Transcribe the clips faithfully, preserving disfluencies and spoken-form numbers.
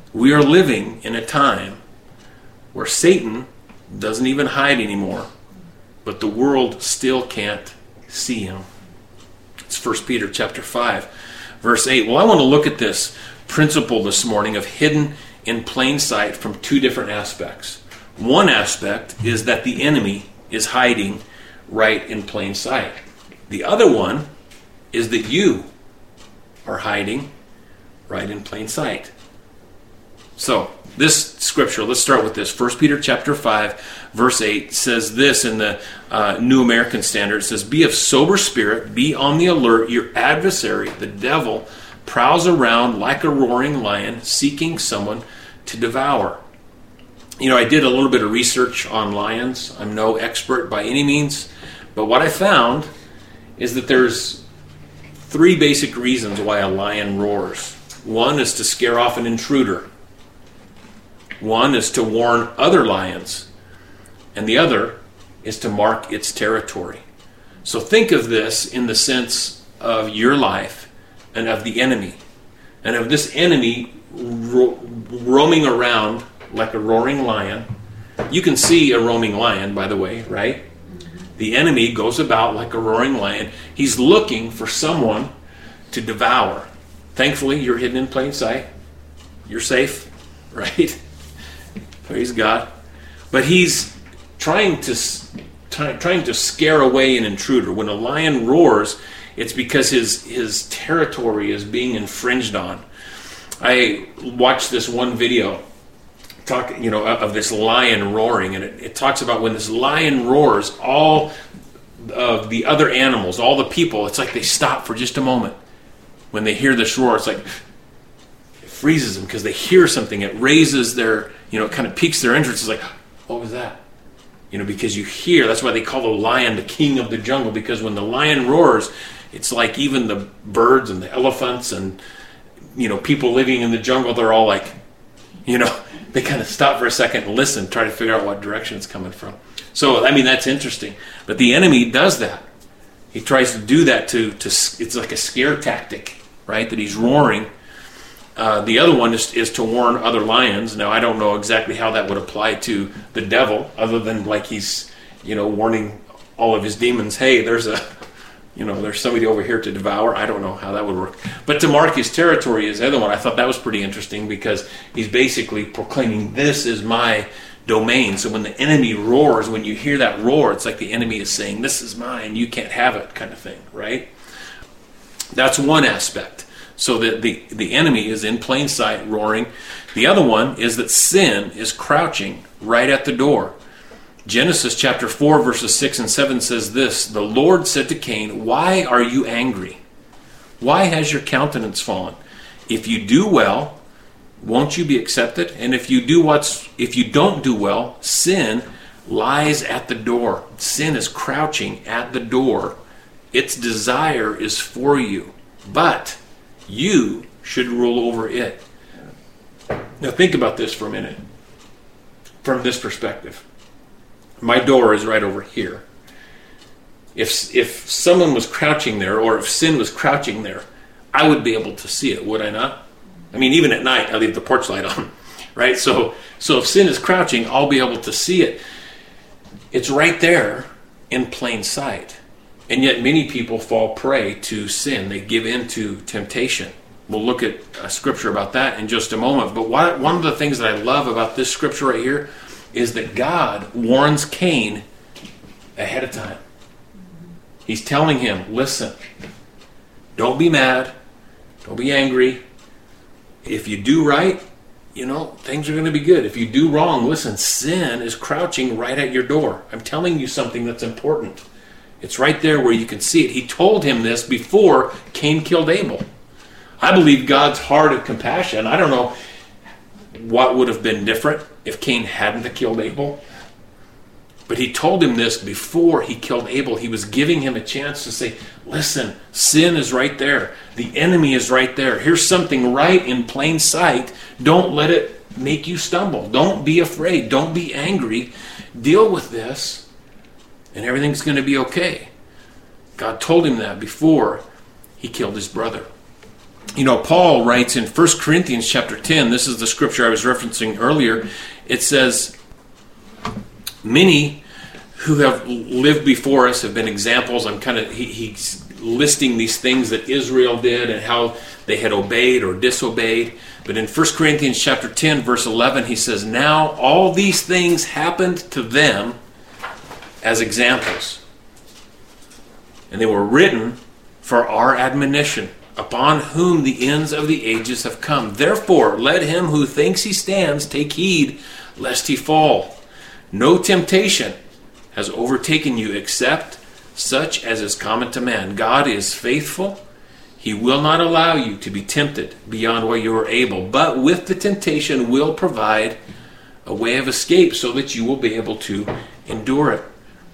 We are living in a time where Satan doesn't even hide anymore, but the world still can't see him. It's First Peter chapter five, verse eight. Well, I want to look at this principle this morning of hidden in plain sight from two different aspects. One aspect is that the enemy is hiding right in plain sight. The other one is that you are hiding right in plain sight. So, this scripture, let's start with this. First Peter chapter five, verse eight says this in the uh, New American Standard. It says, "Be of sober spirit, be on the alert. Your adversary, the devil, prowls around like a roaring lion, seeking someone to devour." You know, I did a little bit of research on lions. I'm no expert by any means, but what I found is that there's three basic reasons why a lion roars. One is to scare off an intruder. One is to warn other lions. And the other is to mark its territory. So think of this in the sense of your life and of the enemy. And of this enemy ro- roaming around like a roaring lion. You can see a roaming lion, by the way, right? The enemy goes about like a roaring lion. He's looking for someone to devour. Thankfully, you're hidden in plain sight. You're safe, right? Praise God. But he's trying to try, trying to scare away an intruder. When a lion roars, it's because his his territory is being infringed on. I watched this one video talk, you know, of this lion roaring, and it, it talks about when this lion roars, all of the other animals, all the people, it's like they stop for just a moment. When they hear this roar, it's like it freezes them because they hear something. It raises their, you know, it kind of piques their interest. It's like, what was that? You know, because you hear. That's why they call the lion the king of the jungle, because when the lion roars, it's like even the birds and the elephants and, you know, people living in the jungle, they're all like, you know, they kind of stop for a second and listen, try to figure out what direction it's coming from. So, I mean, that's interesting. But the enemy does that. He tries to do that to, to it's like a scare tactic, right, that he's roaring. Uh, the other one is, is to warn other lions. Now, I don't know exactly how that would apply to the devil, other than like he's, you know, warning all of his demons, hey, there's a, you know, there's somebody over here to devour. I don't know how that would work. But to mark his territory is the other one. I thought that was pretty interesting because he's basically proclaiming, this is my domain. So when the enemy roars, when you hear that roar, it's like the enemy is saying, this is mine, you can't have it, kind of thing, right? That's one aspect. So that the, the enemy is in plain sight roaring. The other one is that sin is crouching right at the door. Genesis chapter four verses six and seven says this, "The Lord said to Cain, why are you angry? Why has your countenance fallen? If you do well, won't you be accepted? And if you do what's if you don't do well, sin lies at the door." Sin is crouching at the door. Its desire is for you, but you should rule over it. Now think about this for a minute. From this perspective. My door is right over here. If if someone was crouching there, or if sin was crouching there, I would be able to see it, would I not? I mean, even at night, I leave the porch light on, right? So, so if sin is crouching, I'll be able to see it. It's right there in plain sight. And yet many people fall prey to sin. They give in to temptation. We'll look at a scripture about that in just a moment. But what, one of the things that I love about this scripture right here is that God warns Cain ahead of time. He's telling him, listen, don't be mad. Don't be angry. If you do right, you know, things are going to be good. If you do wrong, listen, sin is crouching right at your door. I'm telling you something that's important. It's right there where you can see it. He told him this before Cain killed Abel. I believe God's heart of compassion. I don't know what would have been different if Cain hadn't killed Abel. But he told him this before he killed Abel. He was giving him a chance to say, listen, sin is right there. The enemy is right there. Here's something right in plain sight. Don't let it make you stumble. Don't be afraid. Don't be angry. Deal with this, and everything's going to be okay. God told him that before he killed his brother. You know, Paul writes in First Corinthians chapter ten, this is the scripture I was referencing earlier, it says, many who have lived before us have been examples. I'm kind of, he, he's listing these things that Israel did and how they had obeyed or disobeyed. But in First Corinthians chapter ten, verse eleven, he says, now all these things happened to them as examples. And they were written for our admonition, upon whom the ends of the ages have come. Therefore, let him who thinks he stands take heed, lest he fall. No temptation has overtaken you except such as is common to man. God is faithful. He will not allow you to be tempted beyond what you are able, but with the temptation will provide a way of escape so that you will be able to endure it.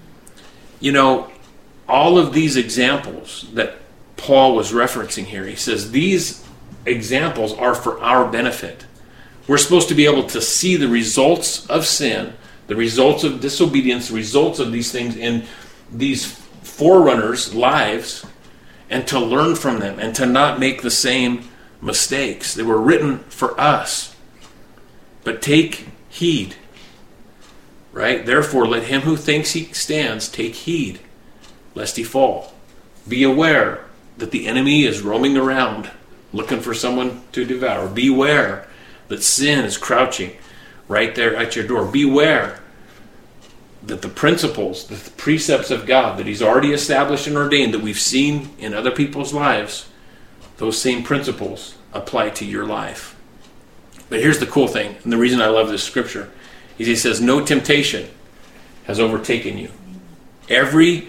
You know, all of these examples that Paul was referencing here, he says these examples are for our benefit. We're supposed to be able to see the results of sin, the results of disobedience, the results of these things in these forerunners' lives, and to learn from them and to not make the same mistakes. They were written for us. But take heed, right? Therefore, let him who thinks he stands take heed, lest he fall. Be aware that the enemy is roaming around looking for someone to devour. Beware that sin is crouching right there at your door. Beware that the principles, the precepts of God that he's already established and ordained, that we've seen in other people's lives, those same principles apply to your life. But here's the cool thing, and the reason I love this scripture, is he says, no temptation has overtaken you. Every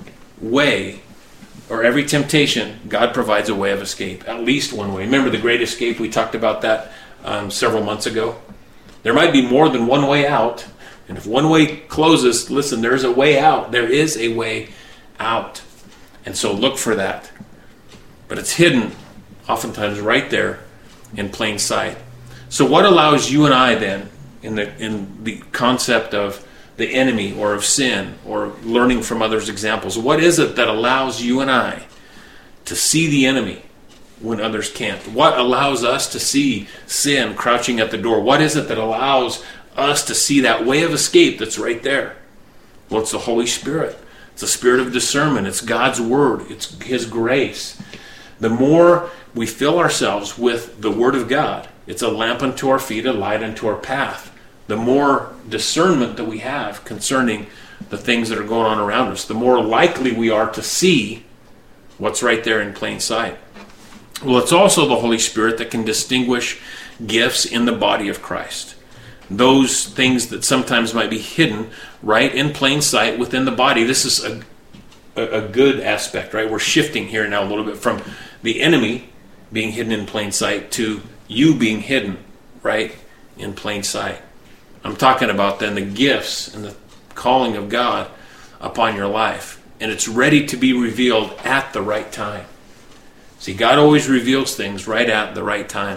way, or every temptation, God provides a way of escape. At least one way. Remember the Great Escape? We talked about that um, several months ago. There might be more than one way out. And if one way closes, listen, there's a way out. There is a way out. And so look for that. But it's hidden, oftentimes right there in plain sight. So what allows you and I then, in the in the concept of the enemy or of sin or learning from others' examples, what is it that allows you and I to see the enemy when others can't? What allows us to see sin crouching at the door? What is it that allows us to see that way of escape that's right there? Well, it's the Holy Spirit. It's the spirit of discernment. It's God's word. It's his grace. The more we fill ourselves with the word of God, it's a lamp unto our feet, a light unto our path. The more discernment that we have concerning the things that are going on around us, the more likely we are to see what's right there in plain sight. Well, it's also the Holy Spirit that can distinguish gifts in the body of Christ. Those things that sometimes might be hidden right in plain sight within the body. This is a, a, a good aspect, right? We're shifting here now a little bit from the enemy being hidden in plain sight to you being hidden right in plain sight. I'm talking about then the gifts and the calling of God upon your life. And it's ready to be revealed at the right time. See, God always reveals things right at the right time.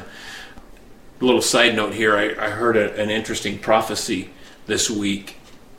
A little side note here, I, I heard a, an interesting prophecy this week,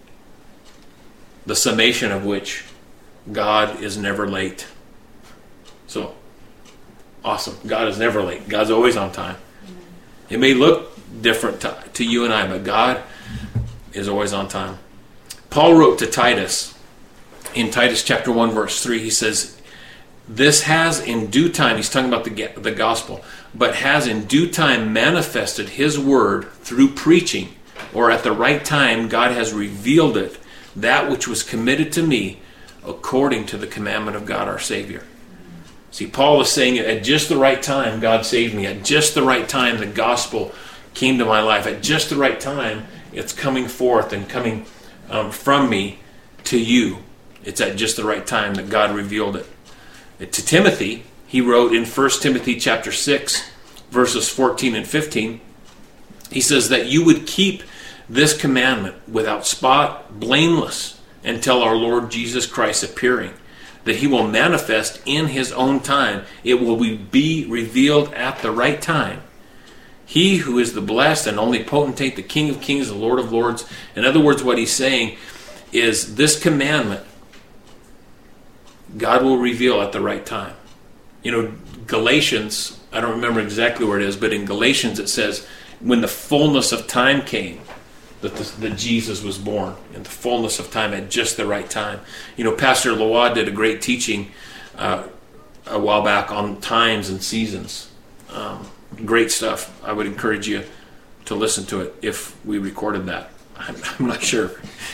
the summation of which God is never late. So, awesome. God is never late. God's always on time. It may look different to, to you and I, but God is always on time. Paul wrote to Titus, in Titus chapter one, verse three, he says, this has in due time, he's talking about the, the gospel, but has in due time manifested his word through preaching, or at the right time God has revealed it, that which was committed to me according to the commandment of God our Savior. See, Paul is saying at just the right time God saved me. At just the right time the gospel came to my life. At just the right time it's coming forth and coming um, from me to you. It's at just the right time that God revealed it. To Timothy, he wrote in First Timothy chapter six, verses fourteen and fifteen, he says that you would keep this commandment without spot, blameless, until our Lord Jesus Christ appearing, that he will manifest in his own time. It will be revealed at the right time. He who is the blessed and only potentate, the King of kings, the Lord of lords. In other words, what he's saying is this commandment God will reveal at the right time. You know, Galatians I don't remember exactly where it is, but in Galatians it says, when the fullness of time came, that, the, that Jesus was born, and the fullness of time at just the right time. You know, Pastor Loa did a great teaching uh, a while back on times and seasons. Um, great stuff. I would encourage you to listen to it if we recorded that. I'm, I'm not sure.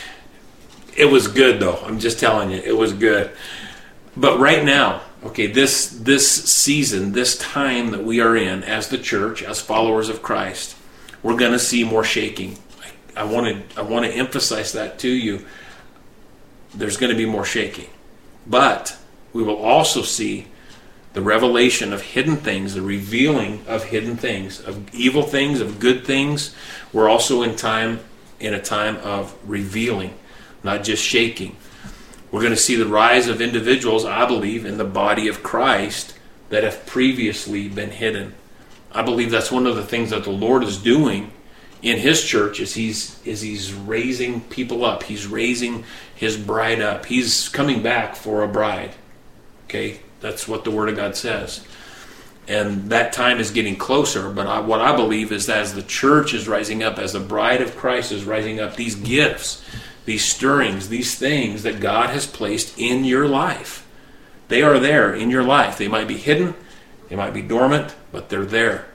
It was good, though. I'm just telling you, it was good. But right now, okay, this this season, this time that we are in as the church, as followers of Christ, we're going to see more shaking. I, I want to I want to emphasize that to you. There's going to be more shaking. But we will also see the revelation of hidden things, the revealing of hidden things, of evil things, of good things. We're also in time in a time of revealing, not just shaking. We're going to see the rise of individuals, I believe, in the body of Christ that have previously been hidden. I believe that's one of the things that the Lord is doing in His church is He's, is he's raising people up. He's raising His bride up. He's coming back for a bride. Okay? That's what the Word of God says. And that time is getting closer, but I, what I believe is that as the church is rising up, as the bride of Christ is rising up, these gifts, these stirrings, these things that God has placed in your life, they are there in your life. They might be hidden, they might be dormant, but they're there.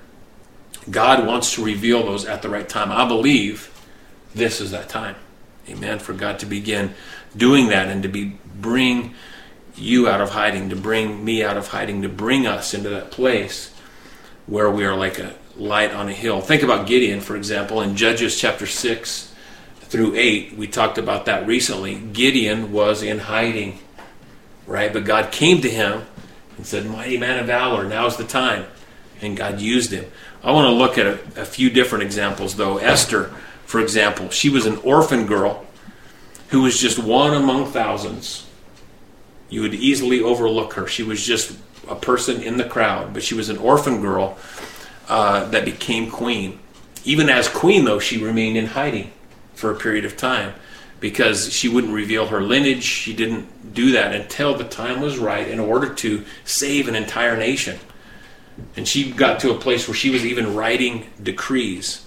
God wants to reveal those at the right time. I believe this is that time. Amen. For God to begin doing that and to be bring you out of hiding, to bring me out of hiding, to bring us into that place where we are like a light on a hill. Think about Gideon, for example, in Judges chapter six through eight. We talked about that recently. Gideon was in hiding, right? But God came to him and said, mighty man of valor, now's the time. And God used him. I want to look at a, a few different examples, though. Esther, for example, she was an orphan girl who was just one among thousands. You would easily overlook her. She was just a person in the crowd, but she was an orphan girl uh, that became queen. Even as queen, though, she remained in hiding for a period of time because she wouldn't reveal her lineage. She didn't do that until the time was right in order to save an entire nation. And she got to a place where she was even writing decrees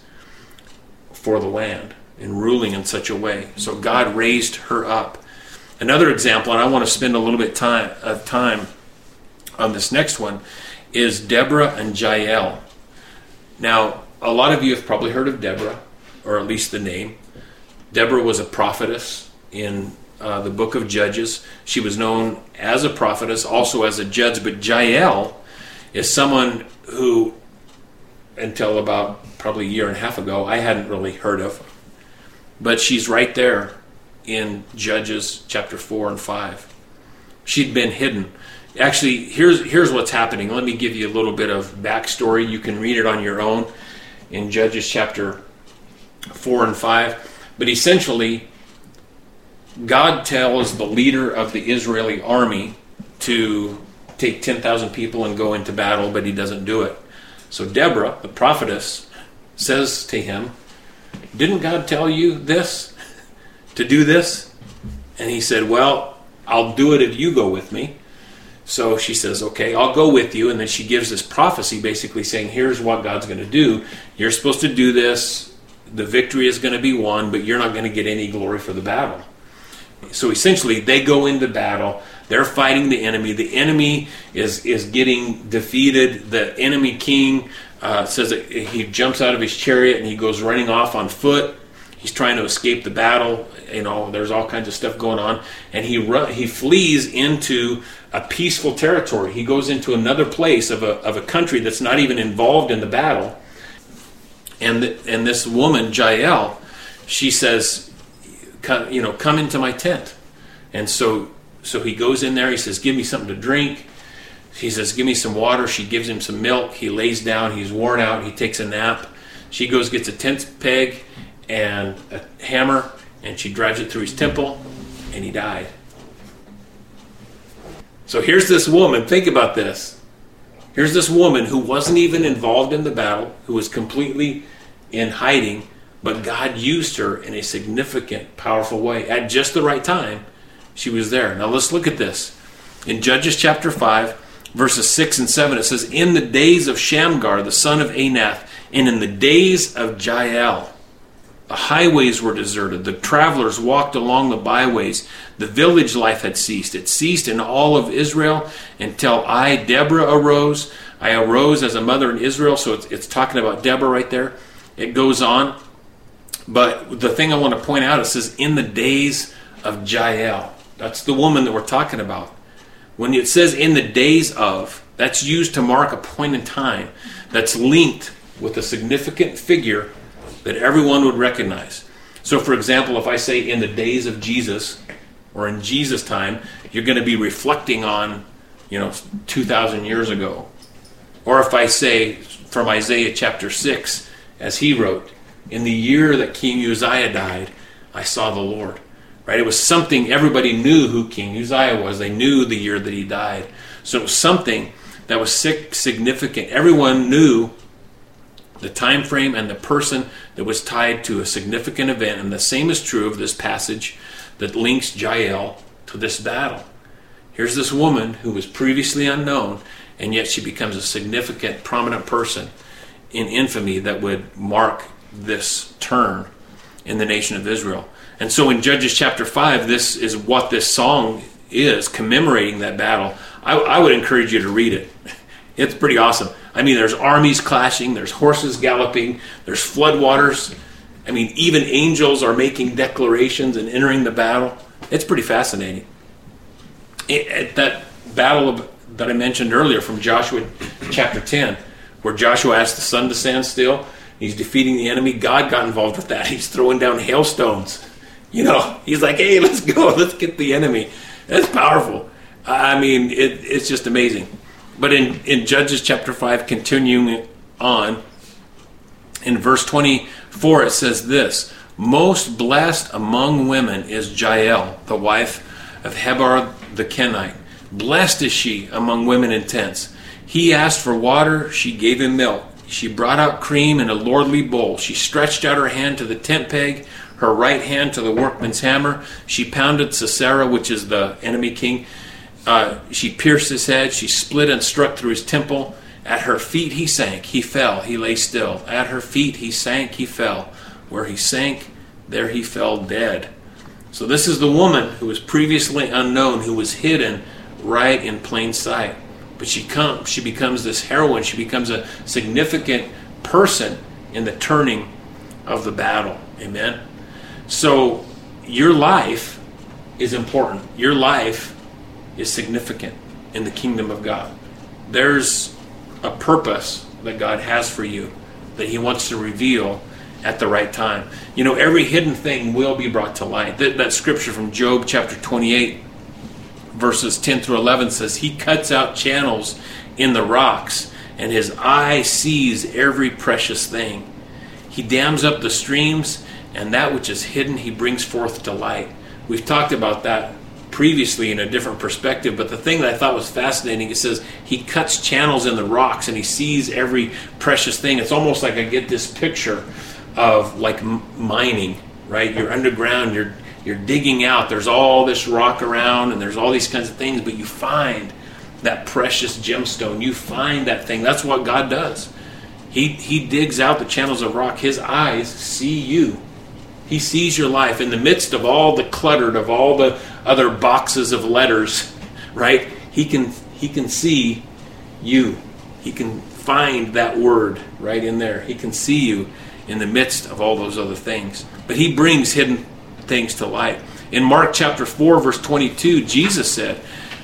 for the land and ruling in such a way. So God raised her up. Another example, and I want to spend a little bit time, of time on this next one, is Deborah and Jael. Now, a lot of you have probably heard of Deborah, or at least the name. Deborah was a prophetess in uh, the book of Judges. She was known as a prophetess, also as a judge. But Jael is someone who, until about probably a year and a half ago, I hadn't really heard of. But she's right there in Judges chapter four and five. She'd been hidden. Actually, here's here's what's happening. Let me give you a little bit of backstory. You can read it on your own in Judges chapter four and five. But essentially, God tells the leader of the Israeli army to take ten thousand people and go into battle, but he doesn't do it. So Deborah, the prophetess, says to him, didn't God tell you this, to do this? And he said, well, I'll do it if you go with me. So she says, okay, I'll go with you. And then she gives this prophecy basically saying, here's what God's going to do. You're supposed to do this. The victory is going to be won, but you're not going to get any glory for the battle. So essentially, they go into battle. They're fighting the enemy. The enemy is, is getting defeated. The enemy king uh, says that he jumps out of his chariot and he goes running off on foot. He's trying to escape the battle. You know, there's all kinds of stuff going on. And he run, he flees into a peaceful territory. He goes into another place of a, of a country that's not even involved in the battle. And the, and this woman, Jael, she says, come, you know, come into my tent. And so so he goes in there. He says, give me something to drink. He says, give me some water. She gives him some milk. He lays down. He's worn out. He takes a nap. She goes, gets a tent peg and a hammer, and she drives it through his temple, and he died. So here's this woman. Think about this. Here's this woman who wasn't even involved in the battle, who was completely in hiding, but God used her in a significant, powerful way. At just the right time, she was there. Now let's look at this. In Judges chapter five, verses six and seven, it says, in the days of Shamgar, the son of Anath, and in the days of Jael, the highways were deserted. The travelers walked along the byways. The village life had ceased. It ceased in all of Israel until I, Deborah, arose. I arose as a mother in Israel. So it's, it's talking about Deborah right there. It goes on. But the thing I want to point out, it says, in the days of Jael. That's the woman that we're talking about. When it says in the days of, that's used to mark a point in time that's linked with a significant figure that everyone would recognize. So, for example, if I say in the days of Jesus, or in Jesus' time, you're going to be reflecting on, you know, two thousand years ago. Or if I say from Isaiah chapter six, as he wrote, in the year that King Uzziah died, I saw the Lord. Right? It was something, everybody knew who King Uzziah was. They knew the year that he died. So it was something that was significant. Everyone knew the time frame and the person that was tied to a significant event. And the same is true of this passage that links Jael to this battle. Here's this woman who was previously unknown, and yet she becomes a significant, prominent person in infamy that would mark this turn in the nation of Israel. And so in Judges chapter five, this is what this song is, commemorating that battle. I, I would encourage you to read it. It's pretty awesome. I mean, there's armies clashing, there's horses galloping, there's floodwaters. I mean, even angels are making declarations and entering the battle. It's pretty fascinating. It, at that battle of, that I mentioned earlier from Joshua chapter ten, where Joshua asked the sun to stand still, he's defeating the enemy. God got involved with that. He's throwing down hailstones. You know, he's like, hey, let's go. Let's get the enemy. That's powerful. I mean, it, it's just amazing. But in, in Judges chapter five, continuing on, in verse twenty-four, it says this, most blessed among women is Jael, the wife of Heber the Kenite. Blessed is she among women in tents. He asked for water, she gave him milk. She brought out cream in a lordly bowl. She stretched out her hand to the tent peg, her right hand to the workman's hammer. She pounded Sisera, which is the enemy king. Uh, she pierced his head. She split and struck through his temple. At her feet he sank. He fell. He lay still. At her feet he sank. He fell. Where he sank, there he fell dead. So this is the woman who was previously unknown, who was hidden right in plain sight. But she comes. She becomes this heroine. She becomes a significant person in the turning of the battle. Amen. So your life is important. Your life is significant in the kingdom of God. There's a purpose that God has for you that he wants to reveal at the right time. You know, every hidden thing will be brought to light. That, that scripture from Job chapter twenty-eight, verses ten through eleven says, he cuts out channels in the rocks, and his eye sees every precious thing. He dams up the streams, and that which is hidden he brings forth to light. We've talked about that previously in a different perspective, but the thing that I thought was fascinating, it says he cuts channels in the rocks and he sees every precious thing. It's almost like I get this picture of like m- mining, right? You're underground, you're you're digging out, there's all this rock around and there's all these kinds of things, but you find that precious gemstone, you find that thing. That's what God does. He he digs out the channels of rock. His eyes see you. He sees your life in the midst of all the cluttered, of all the other boxes of letters, right? He can he can see you. He can find that word right in there. He can see you in the midst of all those other things. But he brings hidden things to light. In Mark chapter four, verse twenty-two, Jesus said,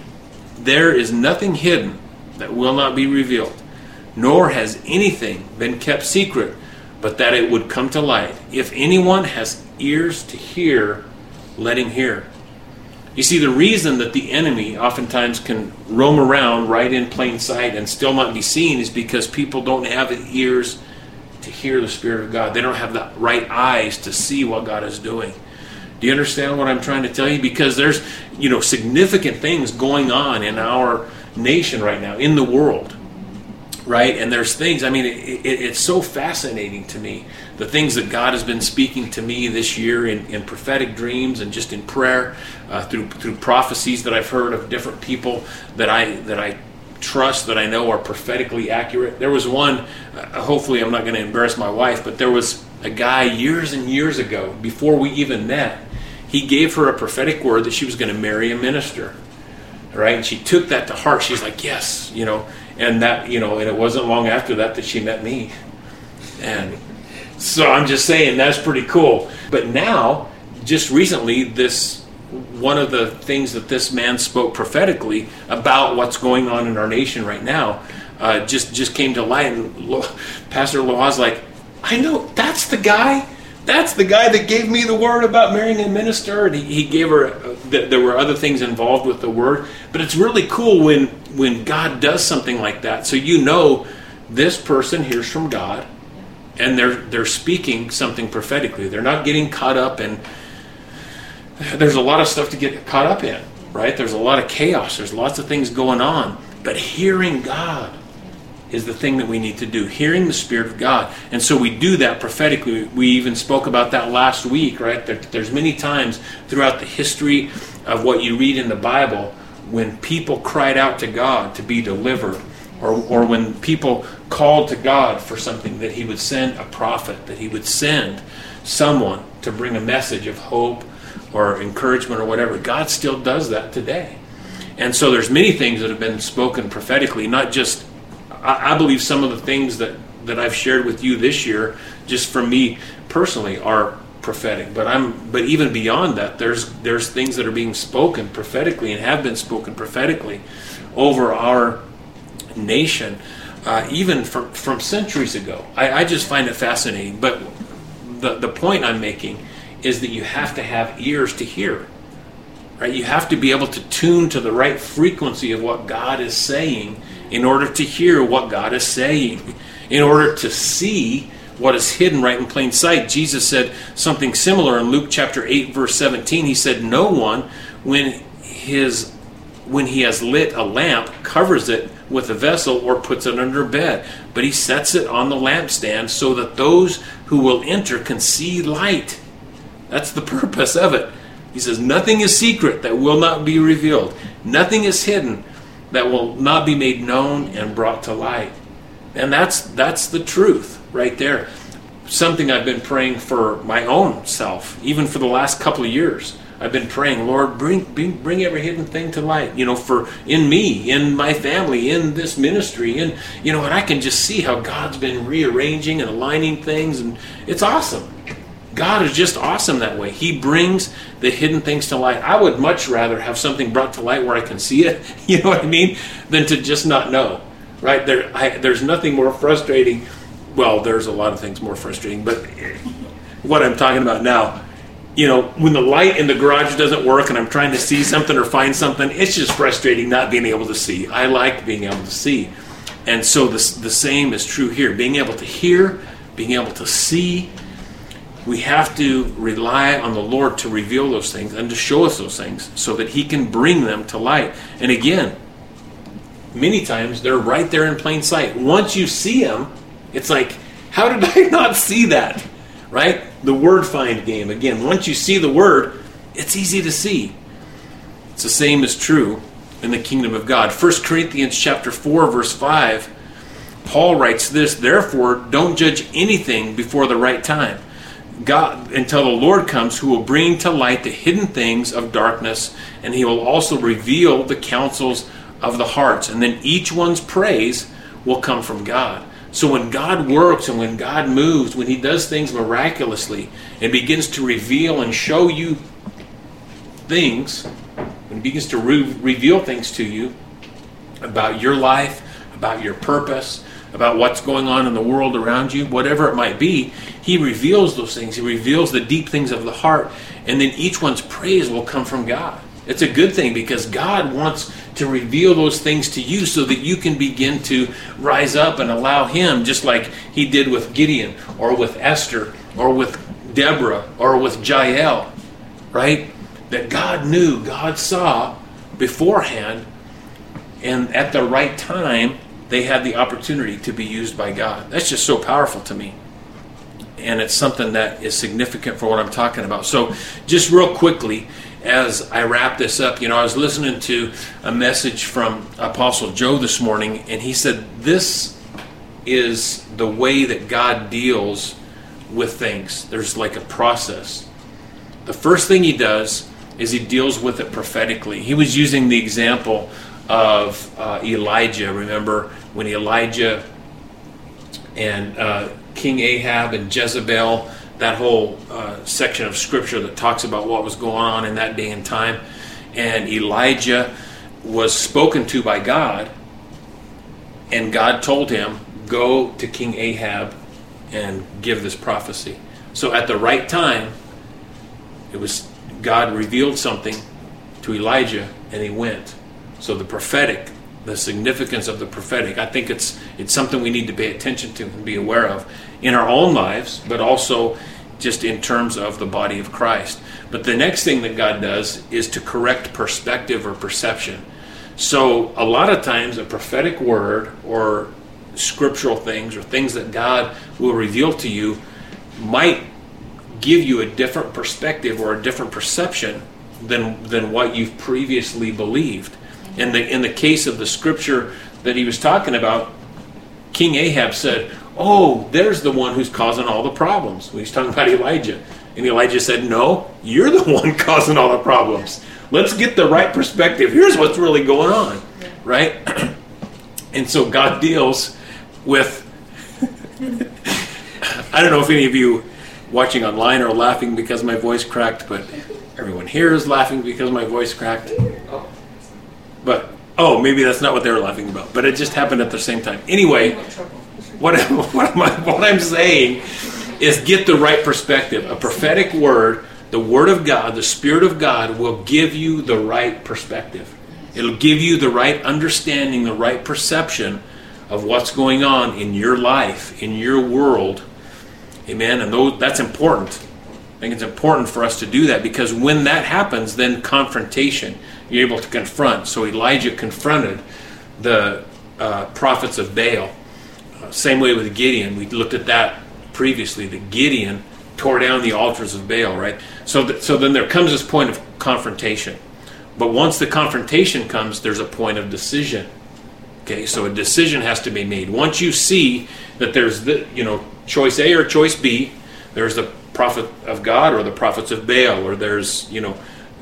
there is nothing hidden that will not be revealed, nor has anything been kept secret, but that it would come to light. If anyone has ears to hear, let him hear. You see, the reason that the enemy oftentimes can roam around right in plain sight and still not be seen is because people don't have ears to hear the Spirit of God. They don't have the right eyes to see what God is doing. Do you understand what I'm trying to tell you? Because there's, you know, significant things going on in our nation right now, in the world. Right? And there's things, I mean, it, it, it's so fascinating to me, the things that God has been speaking to me this year in, in prophetic dreams and just in prayer, uh, through through prophecies that I've heard of different people that I that I trust that I know are prophetically accurate. There was one, uh, hopefully I'm not going to embarrass my wife, but there was a guy years and years ago, before we even met, he gave her a prophetic word that she was going to marry a minister. Right? And she took that to heart. She's like, yes, you know, and that, you know, and it wasn't long after that that she met me. And so I'm just saying that's pretty cool. But now, just recently, this one of the things that this man spoke prophetically about what's going on in our nation right now uh, just just came to light. And Lo, Pastor Loa's like, I know, that's the guy. That's the guy that gave me the word about marrying a minister. And he, he gave her, uh, th- there were other things involved with the word. But it's really cool when, when God does something like that. So you know this person hears from God, and they're they're speaking something prophetically. They're not getting caught up in, there's a lot of stuff to get caught up in, right? There's a lot of chaos. There's lots of things going on. But hearing God is the thing that we need to do. Hearing the Spirit of God. And so we do that prophetically. We even spoke about that last week, right? There, there's many times throughout the history of what you read in the Bible when people cried out to God to be delivered, or, or when people called to God for something, that He would send a prophet, that He would send someone to bring a message of hope or encouragement or whatever. God still does that today. And so there's many things that have been spoken prophetically, not just, I, I believe some of the things that, that I've shared with you this year, just from me personally, are prophetic. But I'm but even beyond that, there's there's things that are being spoken prophetically and have been spoken prophetically over our nation, uh, even from, from centuries ago. I, I just find it fascinating. But the, the point I'm making is that you have to have ears to hear. Right? You have to be able to tune to the right frequency of what God is saying in order to hear what God is saying, in order to see what is hidden right in plain sight. Jesus said something similar in Luke chapter eight, verse seventeen. He said, no one, when his when he has lit a lamp, covers it with a vessel or puts it under a bed, but he sets it on the lampstand so that those who will enter can see light. That's the purpose of it. He says, nothing is secret that will not be revealed. Nothing is hidden that will not be made known and brought to light. And that's that's the truth right there. Something I've been praying for my own self, even for the last couple of years. I've been praying, Lord, bring, bring bring every hidden thing to light. You know, for in me, in my family, in this ministry, and you know, and I can just see how God's been rearranging and aligning things, and it's awesome. God is just awesome that way. He brings the hidden things to light. I would much rather have something brought to light where I can see it, you know what I mean, than to just not know. Right? There, I, there's nothing more frustrating. Well, there's a lot of things more frustrating, but what I'm talking about now, you know, when the light in the garage doesn't work and I'm trying to see something or find something, it's just frustrating not being able to see. I like being able to see. And so this, the same is true here. Being able to hear, being able to see. We have to rely on the Lord to reveal those things and to show us those things so that He can bring them to light. And again, many times they're right there in plain sight. Once you see them, it's like, how did I not see that? Right? The word find game. Again, once you see the word, it's easy to see. It's the same is true in the kingdom of God. First Corinthians chapter four, verse five, Paul writes this, therefore, don't judge anything before the right time. God, until the Lord comes, who will bring to light the hidden things of darkness, and He will also reveal the counsels of the hearts. And then each one's praise will come from God. So when God works and when God moves, when He does things miraculously and begins to reveal and show you things, when He begins to re- reveal things to you about your life, about your purpose, about what's going on in the world around you, whatever it might be, He reveals those things. He reveals the deep things of the heart, and then each one's praise will come from God. It's a good thing because God wants to reveal those things to you so that you can begin to rise up and allow Him, just like He did with Gideon or with Esther or with Deborah or with Jael, right? That God knew, God saw beforehand, and at the right time, they had the opportunity to be used by God. That's just so powerful to me. And it's something that is significant for what I'm talking about. So just real quickly, as I wrap this up, you know, I was listening to a message from Apostle Joe this morning, and he said this is the way that God deals with things. There's like a process. The first thing he does is he deals with it prophetically. He was using the example of uh, Elijah. Remember when Elijah and uh, King Ahab and Jezebel, that whole uh, section of scripture that talks about what was going on in that day and time. And Elijah was spoken to by God, and God told him, go to King Ahab and give this prophecy. So at the right time, it was God revealed something to Elijah, and he went. So the prophetic, the significance of the prophetic, I think it's it's something we need to pay attention to and be aware of in our own lives, but also just in terms of the body of Christ. But the next thing that God does is to correct perspective or perception. So a lot of times a prophetic word or scriptural things or things that God will reveal to you might give you a different perspective or a different perception than than what you've previously believed. In the in the case of the scripture that he was talking about, King Ahab said, oh, there's the one who's causing all the problems. When he's talking about Elijah. And Elijah said, no, you're the one causing all the problems. Let's get the right perspective. Here's what's really going on. Right? And so God deals with, I don't know if any of you watching online are laughing because my voice cracked, but everyone here is laughing because my voice cracked. But, oh, maybe that's not what they were laughing about. But it just happened at the same time. Anyway, what, what, am I, what I'm saying is get the right perspective. A prophetic word, the Word of God, the Spirit of God will give you the right perspective. It'll give you the right understanding, the right perception of what's going on in your life, in your world. Amen. And those, that's important. I think it's important for us to do that, because when that happens, then confrontation, you're able to confront. So Elijah confronted the uh, prophets of Baal. Uh, same way with Gideon. We looked at that previously, that Gideon tore down the altars of Baal, right? So, th- so then there comes this point of confrontation. But once the confrontation comes, there's a point of decision. Okay, so a decision has to be made. Once you see that there's the, you know, choice A or choice B, there's the prophet of God or the prophets of Baal, or there's, you know,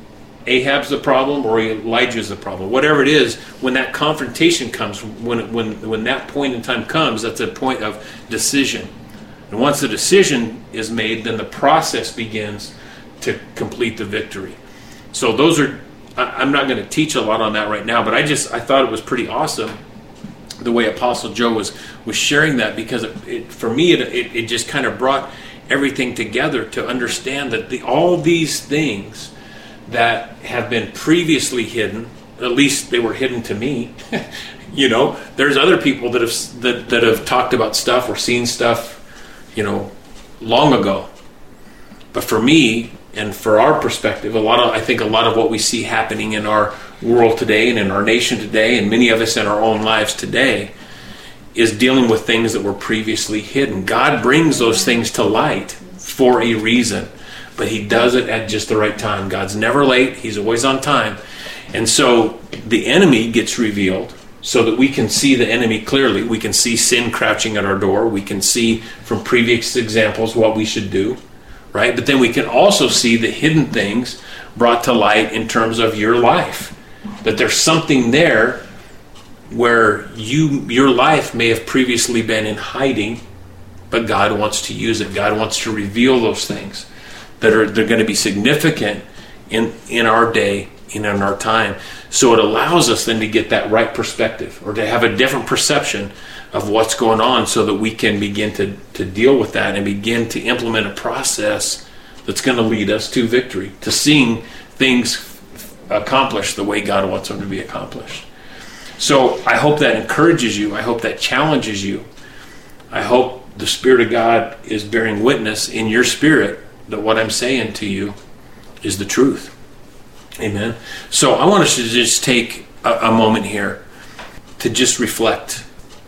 Ahab's the problem or Elijah's the problem. Whatever it is, when that confrontation comes, when when when that point in time comes, that's a point of decision. And once the decision is made, then the process begins to complete the victory. So those are, I'm not going to teach a lot on that right now, but I just, I thought it was pretty awesome the way Apostle Joe was, was sharing that, because it, it, for me, it, it, it just kind of brought everything together to understand that the, all these things that have been previously hidden, at least they were hidden to me, you know, there's other people that have, that, that have talked about stuff or seen stuff, you know, long ago. But for me, and for our perspective, a lot of, I think a lot of what we see happening in our world today and in our nation today, and many of us in our own lives today, is dealing with things that were previously hidden. God brings those things to light for a reason, but He does it at just the right time. God's never late. He's always on time. And so the enemy gets revealed so that we can see the enemy clearly. We can see sin crouching at our door. We can see from previous examples what we should do. Right? But then we can also see the hidden things brought to light in terms of your life. That there's something there where you your life may have previously been in hiding, but God wants to use it. God wants to reveal those things that are they're going to be significant in, in our day and in our time. So it allows us then to get that right perspective, or to have a different perception of what's going on, so that we can begin to, to deal with that and begin to implement a process that's going to lead us to victory, to seeing things accomplished the way God wants them to be accomplished. So I hope that encourages you. I hope that challenges you. I hope the Spirit of God is bearing witness in your spirit that what I'm saying to you is the truth. Amen. So I want us to just take a, a moment here to just reflect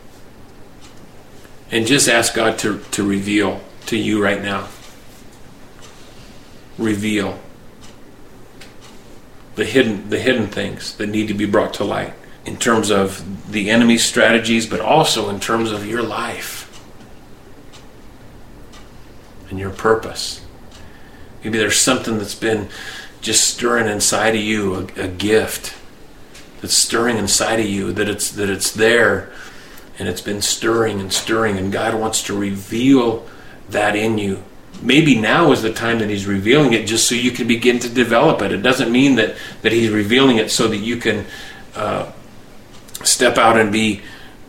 and just ask God to, to reveal to you right now. Reveal. the hidden the hidden things that need to be brought to light in terms of the enemy's strategies, but also in terms of your life and your purpose. Maybe there's something that's been just stirring inside of you, a, a gift that's stirring inside of you, that it's that it's there, and it's been stirring and stirring, and God wants to reveal that in you. Maybe now is the time that he's revealing it just so you can begin to develop it. It doesn't mean that, that he's revealing it so that you can uh, step out and be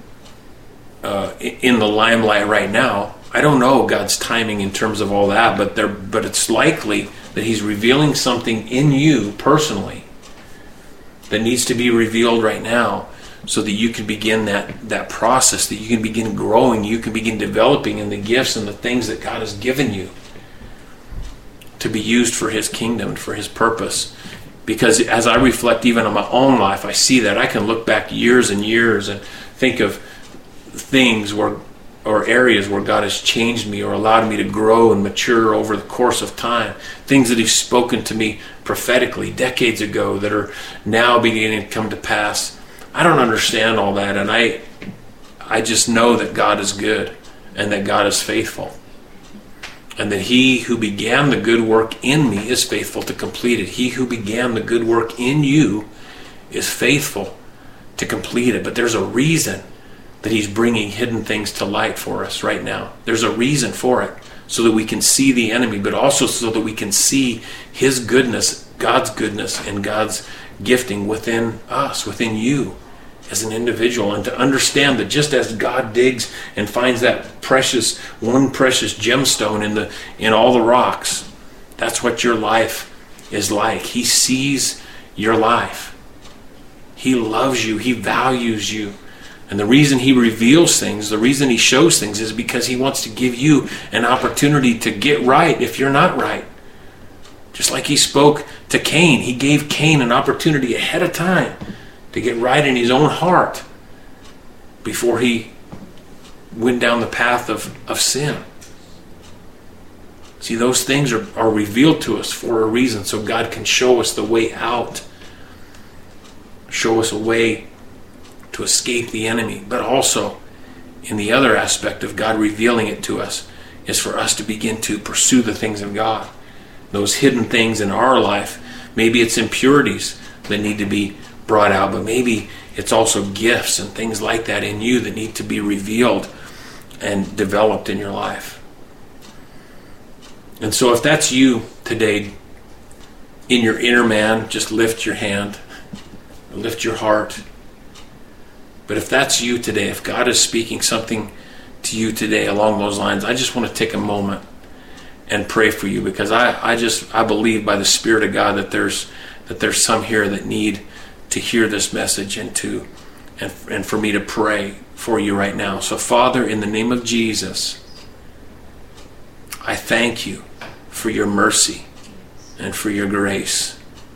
uh, in the limelight right now. I don't know God's timing in terms of all that, but there, but it's likely that he's revealing something in you personally that needs to be revealed right now, so that you can begin that, that process, that you can begin growing, you can begin developing in the gifts and the things that God has given you to be used for his kingdom, for his purpose. Because as I reflect even on my own life, I see that I can look back years and years and think of things where, or areas where God has changed me or allowed me to grow and mature over the course of time. Things that he's spoken to me prophetically decades ago that are now beginning to come to pass. I don't understand all that, and I I just know that God is good and that God is faithful. And that he who began the good work in me is faithful to complete it. He who began the good work in you is faithful to complete it. But there's a reason that he's bringing hidden things to light for us right now. There's a reason for it, so that we can see the enemy, but also so that we can see his goodness, God's goodness, and God's gifting within us, within you as an individual, and to understand that just as God digs and finds that precious, one precious gemstone in the in all the rocks, that's what your life is like. He sees your life. He loves you. He values you. And the reason he reveals things, the reason he shows things, is because he wants to give you an opportunity to get right if you're not right. Just like he spoke to Cain, he gave Cain an opportunity ahead of time to get right in his own heart before he went down the path of, of sin. See, those things are, are revealed to us for a reason, so God can show us the way out, show us a way to escape the enemy. But also, in the other aspect of God revealing it to us, is for us to begin to pursue the things of God. Those hidden things in our life, maybe it's impurities that need to be brought out, but maybe it's also gifts and things like that in you that need to be revealed and developed in your life. And so if that's you today, in your inner man, just lift your hand, lift your heart. But if that's you today, if God is speaking something to you today along those lines, I just want to take a moment and pray for you, because I, I just I believe by the Spirit of God that there's that there's some here that need to hear this message and to and, and for me to pray for you right now. So Father, in the name of Jesus, I thank you for your mercy and for your grace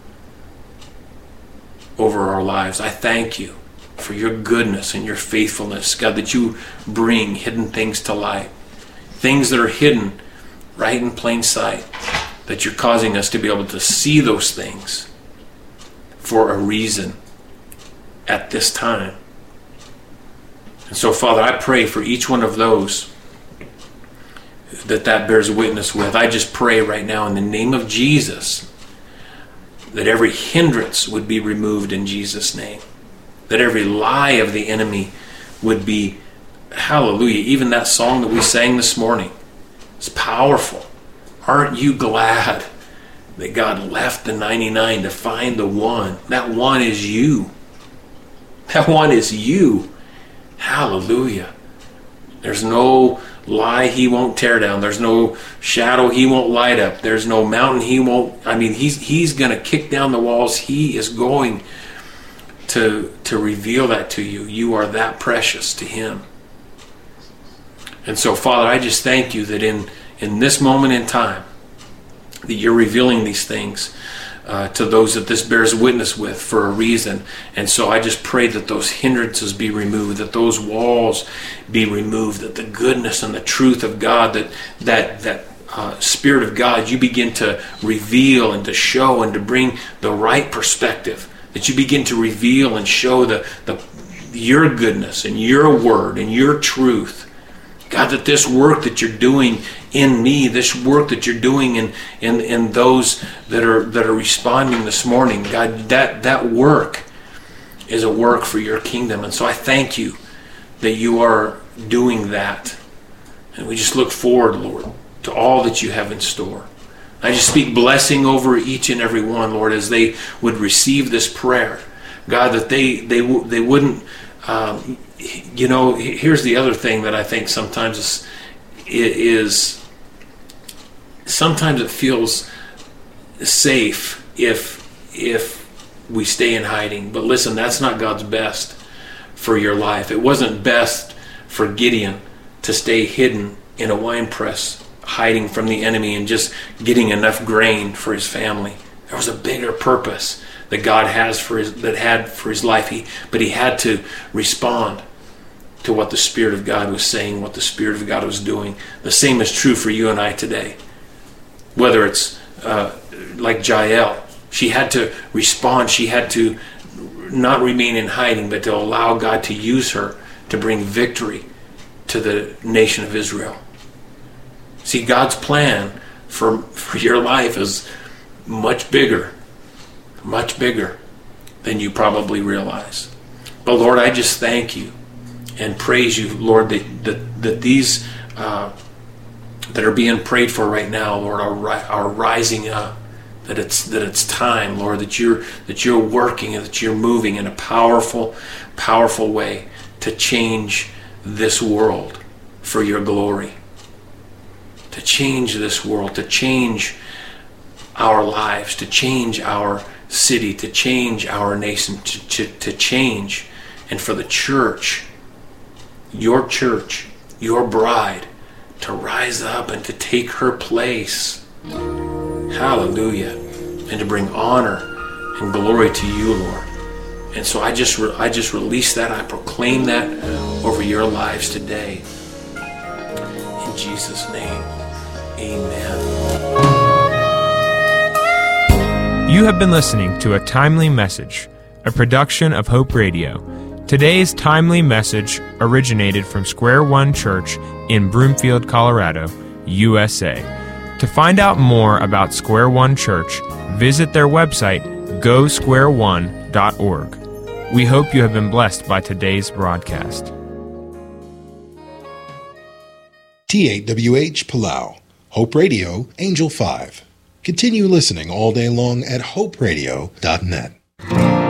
over our lives. I thank you for your goodness and your faithfulness, God, that you bring hidden things to light, things that are hidden right in plain sight, that you're causing us to be able to see those things for a reason at this time. And so, Father, I pray for each one of those that that bears witness with. I just pray right now in the name of Jesus that every hindrance would be removed in Jesus' name, that every lie of the enemy would be, hallelujah, even that song that we sang this morning, it's powerful. Aren't you glad that God left the ninety-nine to find the one? That one is you. That one is you. Hallelujah. There's no lie he won't tear down. There's no shadow he won't light up. There's no mountain he won't, I mean, he's he's going to kick down the walls. He is going to, to reveal that to you. You are that precious to him. And so, Father, I just thank you that in, in this moment in time, that you're revealing these things uh, to those that this bears witness with for a reason. And so I just pray that those hindrances be removed, that those walls be removed, that the goodness and the truth of God that that that uh, Spirit of God, you begin to reveal and to show and to bring the right perspective, that you begin to reveal and show the, the your goodness and your word and your truth. God, that this work that you're doing in me, this work that you're doing in, in, in those that are that are responding this morning, God, that, that work is a work for your kingdom. And so I thank you that you are doing that. And we just look forward, Lord, to all that you have in store. I just speak blessing over each and every one, Lord, as they would receive this prayer. God, that they they they wouldn't, um, you know, here's the other thing that I think sometimes is, is sometimes it feels safe if if we stay in hiding. But listen, that's not God's best for your life. It wasn't best for Gideon to stay hidden in a wine press, hiding from the enemy and just getting enough grain for his family. There was a bigger purpose that God has for his that had for his life. He, but he had to respond to what the Spirit of God was saying, what the Spirit of God was doing. The same is true for you and I today. Whether it's uh, like Jael, she had to respond. She had to not remain in hiding, but to allow God to use her to bring victory to the nation of Israel. See, God's plan for, for your life is much bigger, much bigger than you probably realize. But Lord, I just thank you and praise you, Lord, that that, that these uh, that are being prayed for right now, Lord, are ri- are rising up. That it's that it's time, Lord, that you're that you're working and that you're moving in a powerful, powerful way to change this world for your glory. To change this world, to change our lives, to change our city, to change our nation, to, to, to change, and for the church, your church, your bride, to rise up and to take her place. Hallelujah. And to bring honor and glory to you, Lord. And so I just re- I just release that. I proclaim that over your lives today. In Jesus' name, amen. You have been listening to A Timely Message, a production of Hope Radio. Today's timely message originated from Square One Church in Broomfield, Colorado, U S A. To find out more about Square One Church, visit their website, go square one dot org. We hope you have been blessed by today's broadcast. T eight W H Palau, Hope Radio, Angel five. Continue listening all day long at hope radio dot net.